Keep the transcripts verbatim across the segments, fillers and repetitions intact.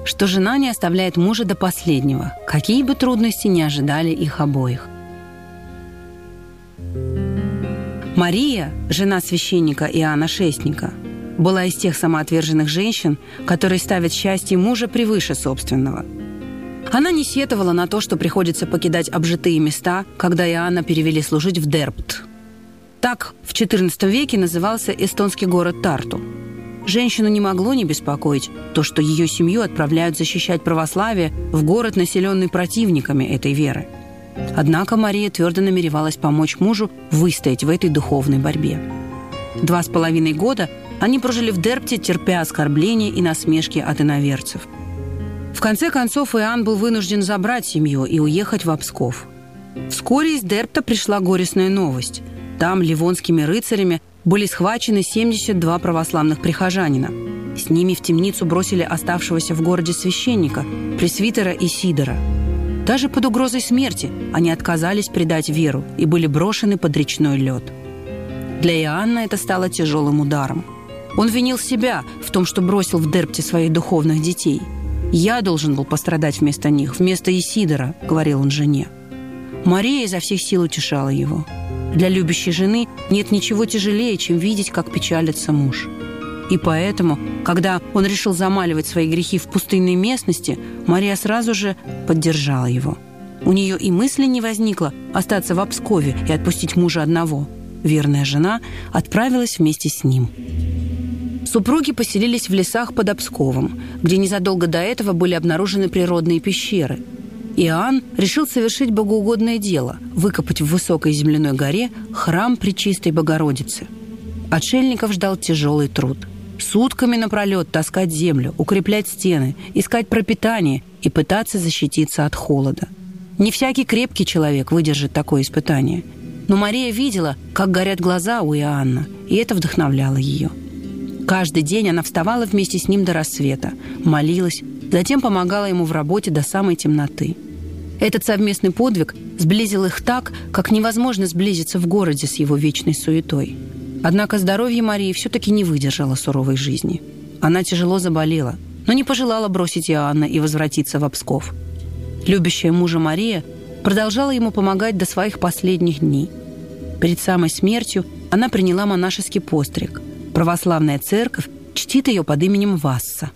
что жена не оставляет мужа до последнего, какие бы трудности ни ожидали их обоих. Мария, жена священника Иоанна Шестника, была из тех самоотверженных женщин, которые ставят счастье мужа превыше собственного. Она не сетовала на то, что приходится покидать обжитые места, когда Иоанна перевели служить в Дербт. Так в четырнадцатом веке назывался эстонский город Тарту. Женщину не могло не беспокоить то, что ее семью отправляют защищать православие в город, населенный противниками этой веры. Однако Мария твердо намеревалась помочь мужу выстоять в этой духовной борьбе. Два с половиной года они прожили в Дербте, терпя оскорбления и насмешки от иноверцев. В конце концов, Иоанн был вынужден забрать семью и уехать в Псков. Вскоре из Дербта пришла горестная новость. Там ливонскими рыцарями были схвачены семьдесят два православных прихожанина. С ними в темницу бросили оставшегося в городе священника, пресвитера Исидора. Даже под угрозой смерти они отказались предать веру и были брошены под речной лед. Для Иоанна это стало тяжелым ударом. Он винил себя в том, что бросил в Дербте своих духовных детей. «Я должен был пострадать вместо них, вместо Исидора», — говорил он жене. Мария изо всех сил утешала его. Для любящей жены нет ничего тяжелее, чем видеть, как печалится муж. И поэтому, когда он решил замаливать свои грехи в пустынной местности, Мария сразу же поддержала его. У нее и мысли не возникло остаться в Пскове и отпустить мужа одного. Верная жена отправилась вместе с ним. Супруги поселились в лесах под Псковом, где незадолго до этого были обнаружены природные пещеры. Иоанн решил совершить богоугодное дело – выкопать в высокой земляной горе храм Пречистой Богородицы. Отшельников ждал тяжелый труд. Сутками напролет таскать землю, укреплять стены, искать пропитание и пытаться защититься от холода. Не всякий крепкий человек выдержит такое испытание. Но Мария видела, как горят глаза у Иоанна, и это вдохновляло ее. Каждый день она вставала вместе с ним до рассвета, молилась, затем помогала ему в работе до самой темноты. Этот совместный подвиг сблизил их так, как невозможно сблизиться в городе с его вечной суетой. Однако здоровье Марии все-таки не выдержало суровой жизни. Она тяжело заболела, но не пожелала бросить Иоанна и возвратиться в Псков. Любящая мужа Мария продолжала ему помогать до своих последних дней. Перед самой смертью она приняла монашеский постриг. Православная церковь чтит ее под именем Васса.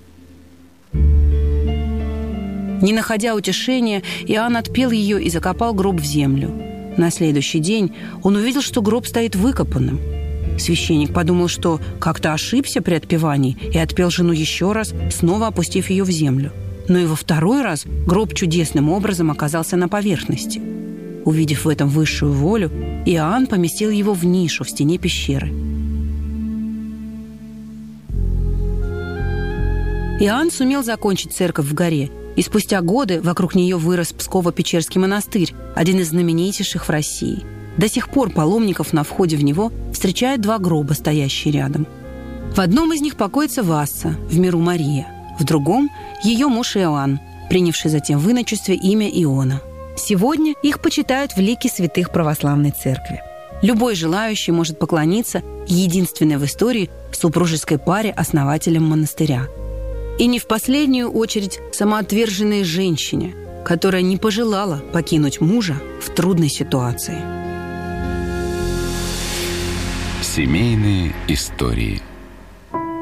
Не находя утешения, Иоанн отпел ее и закопал гроб в землю. На следующий день он увидел, что гроб стоит выкопанным. Священник подумал, что как-то ошибся при отпевании, и отпел жену еще раз, снова опустив ее в землю. Но и во второй раз гроб чудесным образом оказался на поверхности. Увидев в этом высшую волю, Иоанн поместил его в нишу в стене пещеры. Иоанн сумел закончить церковь в горе, и спустя годы вокруг нее вырос Псково-Печерский монастырь, один из знаменитейших в России. До сих пор паломников на входе в него встречают два гроба, стоящие рядом. В одном из них покоится Васса, в миру Мария, в другом – ее муж Иоанн, принявший затем в иночестве имя Иона. Сегодня их почитают в лике святых православной церкви. Любой желающий может поклониться единственной в истории супружеской паре основателям монастыря. И не в последнюю очередь самоотверженной женщине, которая не пожелала покинуть мужа в трудной ситуации. Семейные истории.